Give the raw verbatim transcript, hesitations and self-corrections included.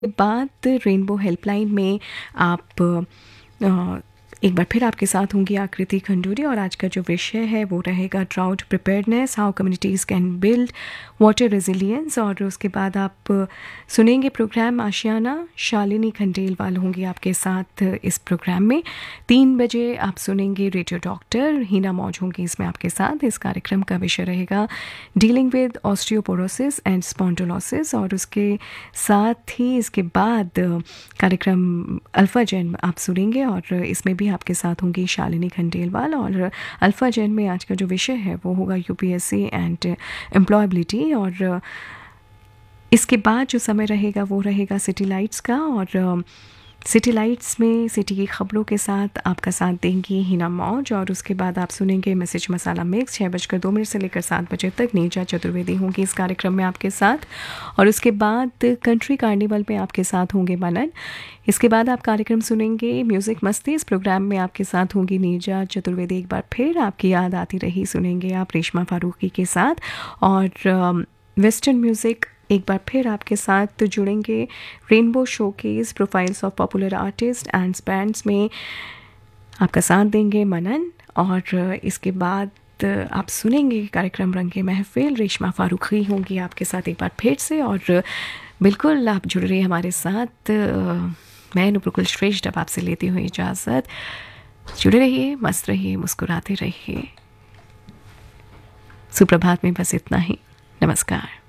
के बाद rainbow helpline में आप अ, एक बार फिर आपके साथ होंगी आकृति खंडूरी और आज का जो विषय है वो रहेगा drought preparedness, how communities can build water resilience. और उसके बाद आप सुनेंगे प्रोग्राम आशियाना, शालिनी खंडेलवाल होंगी आपके साथ इस प्रोग्राम में। तीन बजे आप सुनेंगे रेडियो डॉक्टर, हीना मौज होंगी इसमें आपके साथ। इस कार्यक्रम का विषय रहेगा dealing with osteoporosis and spondylosis. और उसके साथ ही इसके बाद कार्यक्रम अल्फ़ा जैन आप सुनेंगे और इसमें भी आपके साथ होंगी शालिनी खंडेलवाल। और अल्फ़ा जैन में आज का जो विषय है वो होगा यूपीएससी एंड एम्प्लॉयबिलिटी। और इसके बाद जो समय रहेगा वो रहेगा सिटी लाइट्स का। और सिटी लाइट्स में सिटी की खबरों के साथ आपका साथ देंगी हिना मौज। और उसके बाद आप सुनेंगे मैसेज मसाला मिक्स छः बजकर दो मिनट से लेकर सात बजे तक। नीजा चतुर्वेदी होंगी इस कार्यक्रम में आपके साथ। और उसके बाद कंट्री कार्निवल में आपके साथ होंगे मनन। इसके बाद आप कार्यक्रम सुनेंगे म्यूज़िक मस्ती। इस प्रोग्राम में आपके साथ होंगी नीजा चतुर्वेदी। एक बार फिर आपकी याद आती रही सुनेंगे आप रेशमा फारूकी के साथ। और वेस्टर्न म्यूज़िक एक बार फिर आपके साथ जुड़ेंगे rainbow showcase profiles of popular artist and bands में आपका साथ देंगे मनन। और इसके बाद आप सुनेंगे कार्यक्रम रंगे महफिल, रेशमा फारूकी होंगी आपके साथ एक बार फिर से। और बिल्कुल आप जुड़ रही हमारे साथ। मैं नुपुर श्रेष्ठ अब आपसे लेती हुई इजाज़त। जुड़े रहिए, मस्त रहिए, मुस्कुराते रहिए। सुप्रभात में बस इतना ही। नमस्कार।